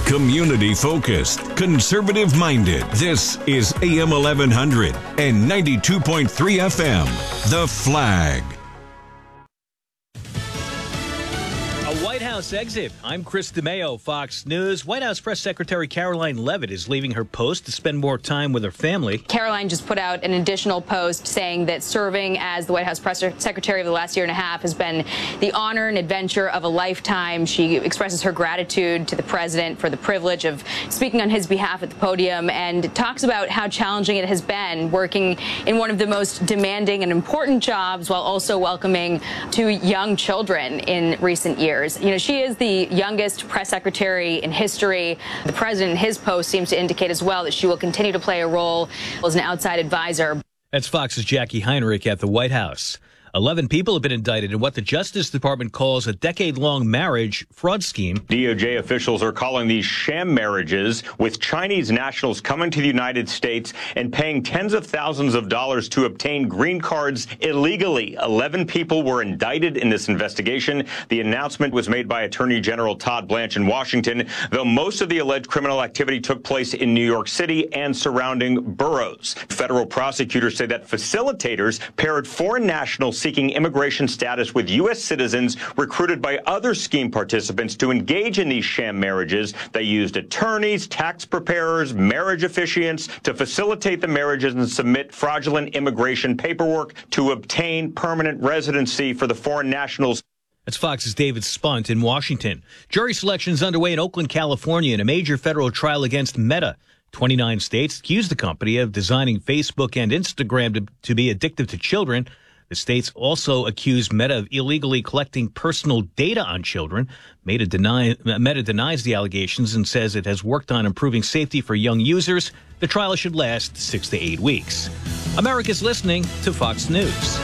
Community-focused, conservative-minded. This is AM 1100 and 92.3 FM. The Flag. White House exit. I'm Chris DeMeo, Fox News. White House Press Secretary Caroline Leavitt is leaving her post to spend more time with her family. Caroline just put out an additional post saying that serving as the White House Press Secretary of the last year and a half has been the honor and adventure of a lifetime. She expresses her gratitude to the president for the privilege of speaking on his behalf at the podium and talks about how challenging it has been working in one of the most demanding and important jobs while also welcoming two young children in recent years. You know, she is the youngest press secretary in history. The president, in his post, seems to indicate as well that she will continue to play a role as an outside advisor. That's Fox's Jackie Heinrich at the White House. 11 people have been indicted in what the Justice Department calls a decade-long marriage fraud scheme. DOJ officials are calling these sham marriages, with Chinese nationals coming to the United States and paying tens of thousands of dollars to obtain green cards illegally. 11 people were indicted in this investigation. The announcement was made by Attorney General Todd Blanche in Washington, though most of the alleged criminal activity took place in New York City and surrounding boroughs. Federal prosecutors say that facilitators paired foreign nationals seeking immigration status with U.S. citizens recruited by other scheme participants to engage in these sham marriages. They used attorneys, tax preparers, marriage officiants to facilitate the marriages and submit fraudulent immigration paperwork to obtain permanent residency for the foreign nationals. That's Fox's David Spunt in Washington. Jury selection is underway in Oakland, California, in a major federal trial against Meta. 29 states accused the company of designing Facebook and Instagram to be addictive to children. The states also accused Meta of illegally collecting personal data on children. Meta denies the allegations and says it has worked on improving safety for young users. The trial should last 6 to 8 weeks. America's listening to Fox News.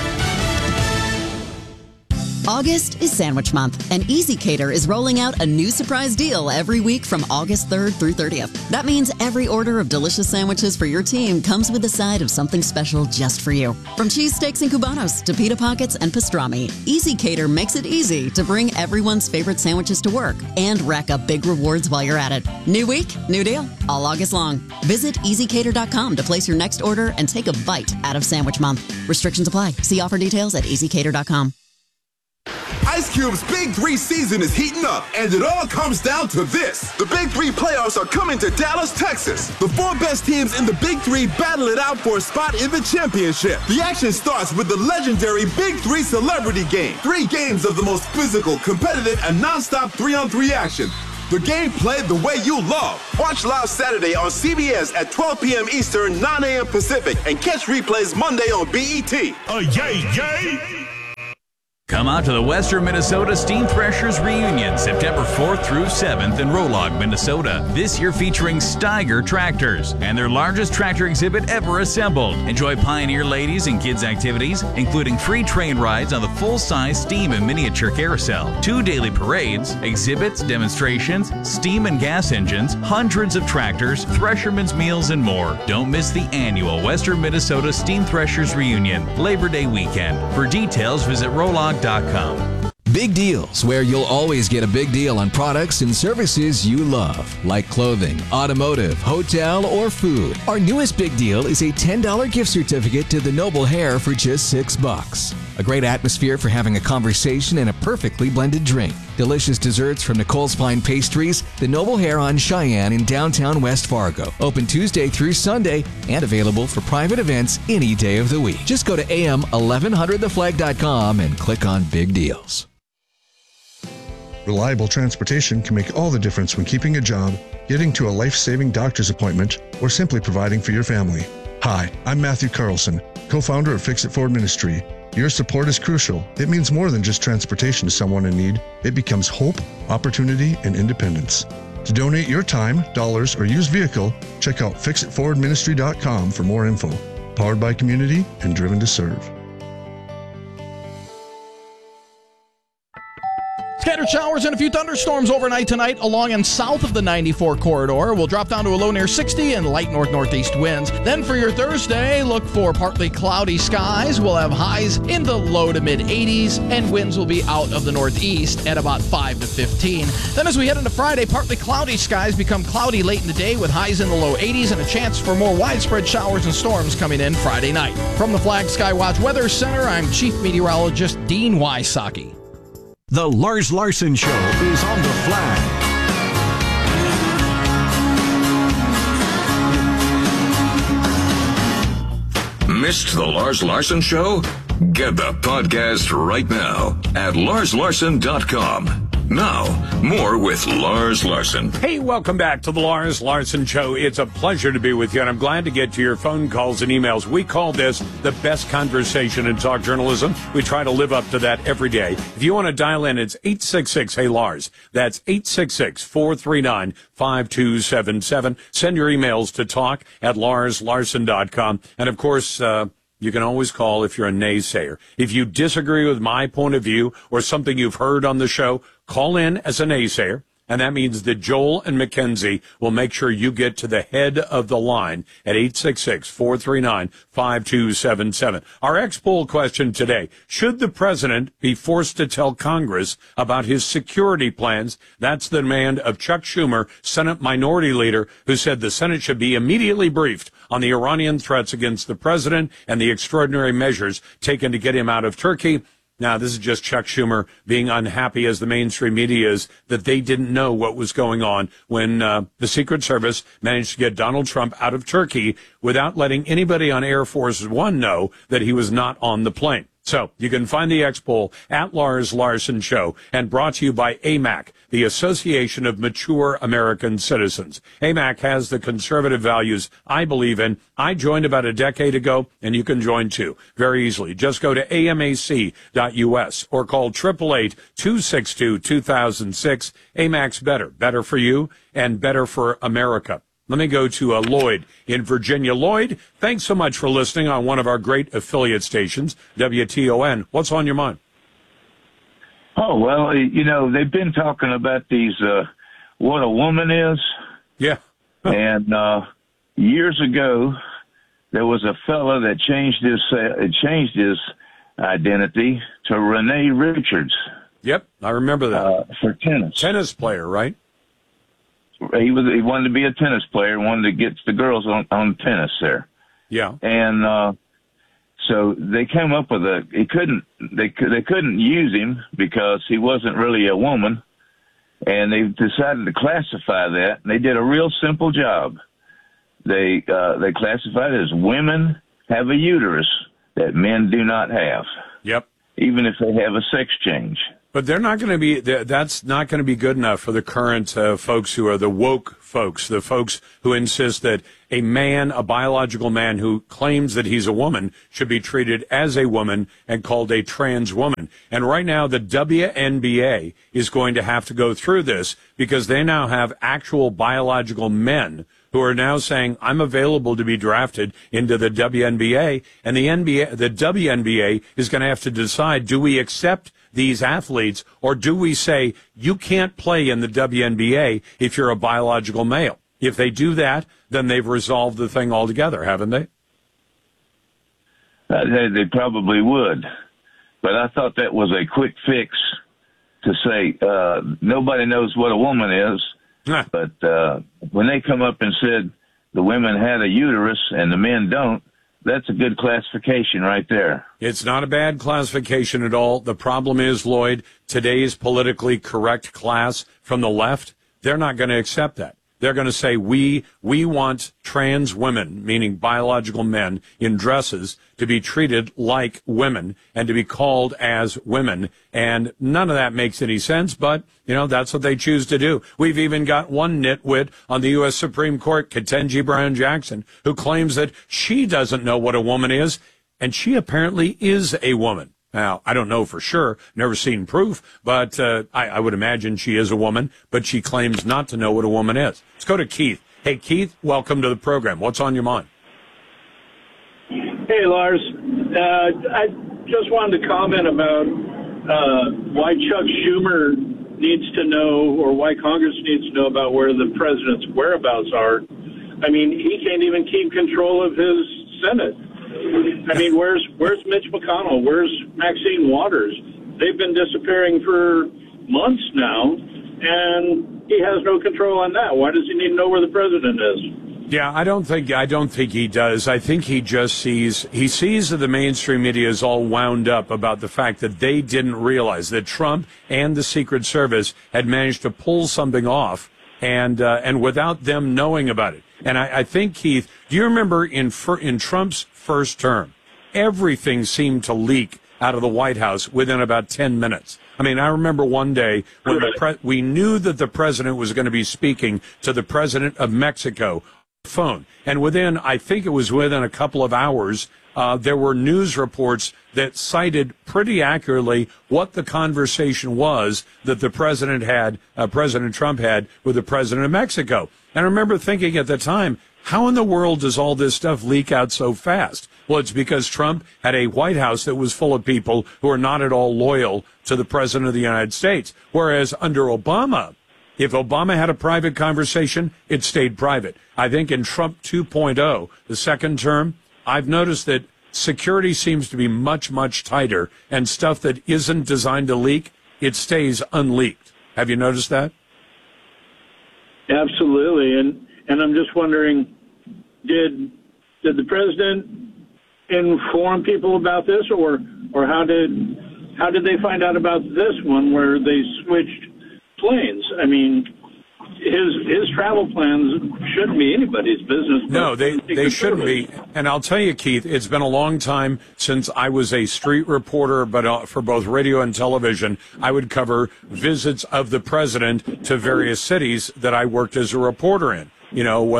August is Sandwich Month, and EasyCater is rolling out a new surprise deal every week from August 3rd through 30th. That means every order of delicious sandwiches for your team comes with a side of something special just for you. From cheesesteaks and cubanos to pita pockets and pastrami, EasyCater makes it easy to bring everyone's favorite sandwiches to work and rack up big rewards while you're at it. New week, new deal, all August long. Visit EasyCater.com to place your next order and take a bite out of Sandwich Month. Restrictions apply. See offer details at EasyCater.com. Ice Cube's Big 3 season is heating up, and it all comes down to this. The Big 3 playoffs are coming to Dallas, Texas. The 4 best teams in the Big 3 battle it out for a spot in the championship. The action starts with the legendary Big 3 Celebrity Game. 3 games of the most physical, competitive, and non-stop 3-on-3 action. The game played the way you love. Watch live Saturday on CBS at 12 p.m. Eastern, 9 a.m. Pacific, and catch replays Monday on BET. Yay! Come out to the Western Minnesota Steam Threshers Reunion, September 4th through 7th in Rolog, Minnesota. This year featuring Steiger tractors and their largest tractor exhibit ever assembled. Enjoy Pioneer ladies and kids activities, including free train rides on the full-size steam and miniature carousel, 2 daily parades, exhibits, demonstrations, steam and gas engines, hundreds of tractors, threshermen's meals, and more. Don't miss the annual Western Minnesota Steam Threshers Reunion, Labor Day weekend. For details, visit Rolog.com. Big Deals, where you'll always get a big deal on products and services you love, like clothing, automotive, hotel, or food. Our newest big deal is a $10 gift certificate to the Noble Hair for just $6. A great atmosphere for having a conversation and a perfectly blended drink. Delicious desserts from Nicole's Fine Pastries, the Noble Hair on Cheyenne in downtown West Fargo. Open Tuesday through Sunday and available for private events any day of the week. Just go to am1100theflag.com and click on Big Deals. Reliable transportation can make all the difference when keeping a job, getting to a life-saving doctor's appointment, or simply providing for your family. Hi, I'm Matthew Carlson, co-founder of Fix It Forward Ministry. Your support is crucial. It means more than just transportation to someone in need. It becomes hope, opportunity, and independence. To donate your time, dollars, or used vehicle, check out fixitforwardministry.com for more info. Powered by community and driven to serve. Scattered showers and a few thunderstorms overnight tonight along and south of the 94 corridor. We'll drop down to a low near 60 and light north-northeast winds. Then for your Thursday, look for partly cloudy skies. We'll have highs in the low to mid-80s, and winds will be out of the northeast at about 5 to 15. Then as we head into Friday, partly cloudy skies become cloudy late in the day with highs in the low 80s and a chance for more widespread showers and storms coming in Friday night. From the Flag Skywatch Weather Center, I'm Chief Meteorologist Dean Wysocki. The Lars Larson Show is on the Flag. Missed the Lars Larson Show? Get the podcast right now at larslarson.com. Now, more with Lars Larson. Hey, welcome back to the Lars Larson Show. It's a pleasure to be with you, and I'm glad to get to your phone calls and emails. We call this the best conversation in talk journalism. We try to live up to that every day. If you want to dial in, it's 866-HEY-LARS. That's 866-439-5277. Send your emails to talk at larslarson.com. And, of course, you can always call if you're a naysayer. If you disagree with my point of view or something you've heard on the show, call in as a naysayer, and that means that Joel and Mackenzie will make sure you get to the head of the line at 866-439-5277. Our X-Poll question today: should the president be forced to tell Congress about his security plans? That's the demand of Chuck Schumer, Senate Minority Leader, who said the Senate should be immediately briefed on the Iranian threats against the president and the extraordinary measures taken to get him out of Turkey. Now, this is just Chuck Schumer being unhappy, as the mainstream media is, that they didn't know what was going on when the Secret Service managed to get Donald Trump out of Turkey without letting anybody on Air Force One know that he was not on the plane. So you can find the X-Poll at Lars Larson Show, and brought to you by AMAC, the Association of Mature American Citizens. AMAC has the conservative values I believe in. I joined about a decade ago, and you can join too very easily. Just go to amac.us or call 888-262-2006. AMAC's better for you and better for America. Let me go to Lloyd in Virginia. Lloyd, thanks so much for listening on one of our great affiliate stations, WTON. What's on your mind? Oh, well, you know, they've been talking about these, what a woman is. Yeah. And years ago, there was a fella that changed his identity to Renee Richards. Yep, I remember that. For tennis. Tennis player, right? He wanted to be a tennis player, wanted to get the girls on tennis there. Yeah. And so they came up with they couldn't use him because he wasn't really a woman, and they decided to classify that. And they did a real simple job. They classified it as women have a uterus that men do not have. Yep. Even if they have a sex change. But they're not going to be, that's not going to be good enough for the current folks who are the woke folks, the folks who insist that a man, a biological man who claims that he's a woman, should be treated as a woman and called a trans woman. And right now, the WNBA is going to have to go through this because they now have actual biological men who are now saying, I'm available to be drafted into the WNBA. And the WNBA is going to have to decide, do we accept these athletes, or do we say you can't play in the WNBA if you're a biological male? If they do that, then they've resolved the thing altogether, haven't they? They probably would. But I thought that was a quick fix to say nobody knows what a woman is. But when they come up and said the women had a uterus and the men don't, that's a good classification right there. It's not a bad classification at all. The problem is, Lloyd, today's politically correct class from the left, they're not going to accept that. They're going to say, we want trans women, meaning biological men, in dresses to be treated like women and to be called as women. And none of that makes any sense, but, you know, that's what they choose to do. We've even got one nitwit on the U.S. Supreme Court, Ketanji Brown Jackson, who claims that she doesn't know what a woman is, and she apparently is a woman. Now, I don't know for sure, never seen proof, but I would imagine she is a woman, but she claims not to know what a woman is. Let's go to Keith. Hey, Keith, welcome to the program. What's on your mind? Hey, Lars. I just wanted to comment about why Chuck Schumer needs to know, or why Congress needs to know about where the president's whereabouts are. I mean, he can't even keep control of his Senate. I mean, where's Mitch McConnell? Where's Maxine Waters? They've been disappearing for months now, and he has no control on that. Why does he need to know where the president is? Yeah, I don't think he does. I think he just sees that the mainstream media is all wound up about the fact that they didn't realize that Trump and the Secret Service had managed to pull something off, and without them knowing about it. And I think, Keith, do you remember in Trump's first term, everything seemed to leak out of the White House within about 10 minutes. I mean, I remember one day when we knew that the president was going to be speaking to the president of Mexico on the phone. And within a couple of hours, there were news reports that cited pretty accurately what the conversation was that the president had, President Trump had with the president of Mexico. And I remember thinking at the time, how in the world does all this stuff leak out so fast? Well, it's because Trump had a White House that was full of people who are not at all loyal to the president of the United States. Whereas under Obama, if Obama had a private conversation, it stayed private. I think in Trump 2.0, the second term, I've noticed that security seems to be much, much tighter, and stuff that isn't designed to leak, it stays unleaked. Have you noticed that? Absolutely. And I'm just wondering, did the president inform people about this, or how did they find out about this one where they switched planes? I mean, his travel plans shouldn't be anybody's business. No, they shouldn't be. And I'll tell you, Keith, it's been a long time since I was a street reporter, but for both radio and television, I would cover visits of the president to various cities that I worked as a reporter in. You know,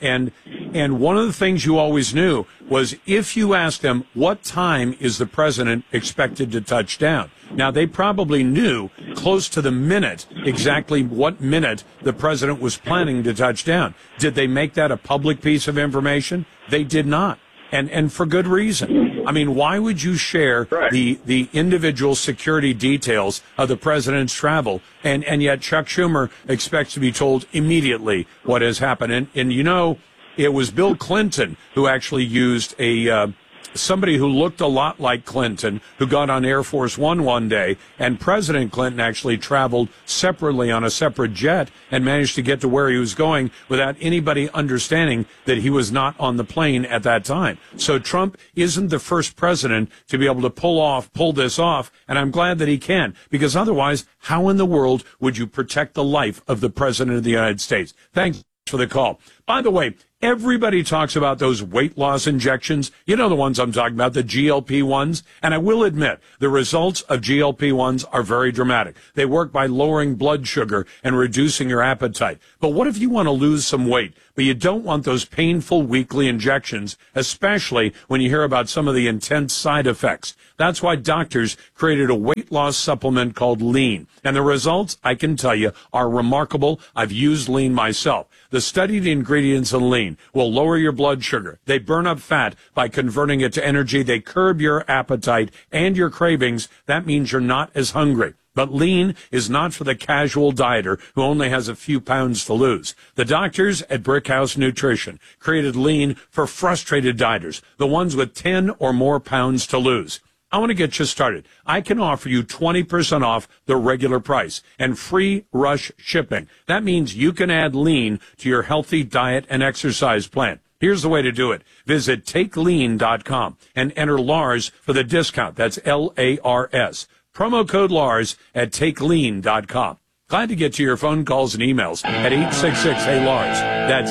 and one of the things you always knew was if you asked them what time is the president expected to touch down. Now, they probably knew close to the minute exactly what minute the president was planning to touch down. Did they make that a public piece of information? They did not. And for good reason. I mean, why would you share the individual security details of the president's travel? And yet Chuck Schumer expects to be told immediately what has happened. And you know, it was Bill Clinton who actually used somebody who looked a lot like Clinton, who got on Air Force one day, and President Clinton actually traveled separately on a separate jet and managed to get to where he was going without anybody understanding that he was not on the plane at that time. So Trump isn't the first president to be able to pull this off, and I'm glad that he can, because otherwise, how in the world would you protect the life of the president of the United States? Thanks for the call. By the way, everybody talks about those weight loss injections. You know the ones I'm talking about, the GLP-1s. And I will admit, the results of GLP-1s are very dramatic. They work by lowering blood sugar and reducing your appetite. But what if you want to lose some weight, but you don't want those painful weekly injections, especially when you hear about some of the intense side effects? That's why doctors created a weight loss supplement called Lean. And the results, I can tell you, are remarkable. I've used Lean myself. The studied ingredients in Lean will lower your blood sugar. They burn up fat by converting it to energy. They curb your appetite and your cravings. That means you're not as hungry. But Lean is not for the casual dieter who only has a few pounds to lose. The doctors at Brickhouse Nutrition created Lean for frustrated dieters, the ones with 10 or more pounds to lose. I want to get you started. I can offer you 20% off the regular price and free rush shipping. That means you can add Lean to your healthy diet and exercise plan. Here's the way to do it. Visit TakeLean.com and enter Lars for the discount. That's L-A-R-S. Promo code Lars at TakeLean.com. Glad to get to your phone calls and emails at 866-HEY-LARS. That's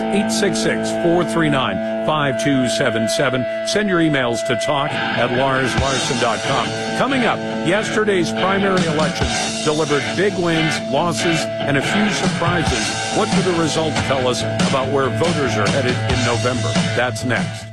866-439-5277. Send your emails to talk@LarsLarson.com. Coming up, yesterday's primary elections delivered big wins, losses, and a few surprises. What do the results tell us about where voters are headed in November? That's next.